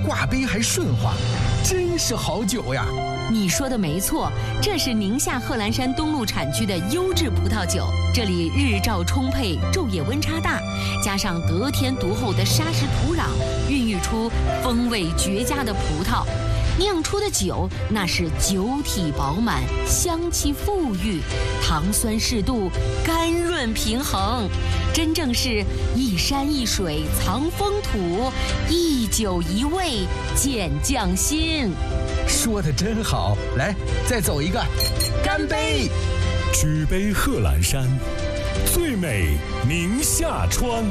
挂杯还顺滑，真是好酒呀！ 你说的没错，这是宁夏贺兰山东路产区的优质葡萄酒。这里日照充沛，昼夜温差大，加上得天独厚的砂石土壤，孕育出风味绝佳的葡萄。酿出的酒那是酒体饱满，香气馥郁，糖酸适度，甘润平衡，真正是一山一水藏风土，一酒一味见匠心。 说得真好，来，再走一个，干杯！ 举杯贺兰山，最美宁夏川。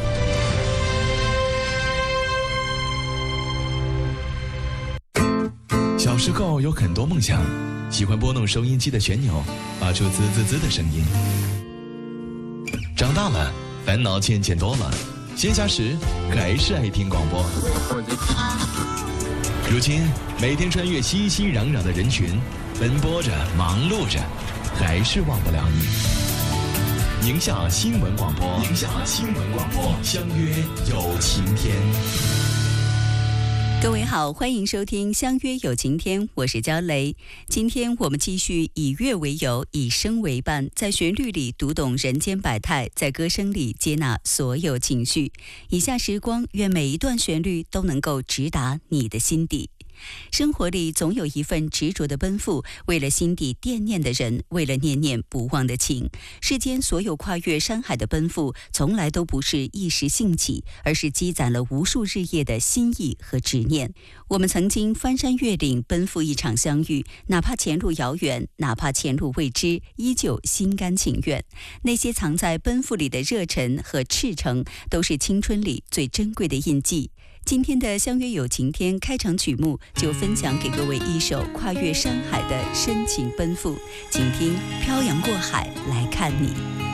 小时候有很多梦想，喜欢拨弄收音机的旋钮，发出滋滋滋的声音。长大了，烦恼渐渐多了，闲暇时还是爱听广播。如今，每天穿越熙熙攘攘的人群，奔波着，忙碌着，还是忘不了你。宁夏新闻广播，宁夏新闻广播，相约有晴天。 各位好，欢迎收听《相约有晴天》，我是焦雷。今天我们继续以乐为友，以声为伴，在旋律里读懂人间百态，在歌声里接纳所有情绪。以下时光，愿每一段旋律都能够直达你的心底。生活里总有一份执着的奔赴，为了心底惦念的人，为了念念不忘的情。世间所有跨越山海的奔赴，从来都不是一时兴起，而是积攒了无数日夜的心意和执念。我们曾经翻山越岭，奔赴一场相遇，哪怕前路遥远，哪怕前路未知，依旧心甘情愿。那些藏在奔赴里的热忱和赤诚，都是青春里最珍贵的印记。今天的相约有晴天开场曲目就分享给各位一首跨越山海的深情奔赴，请听漂洋过海来看你。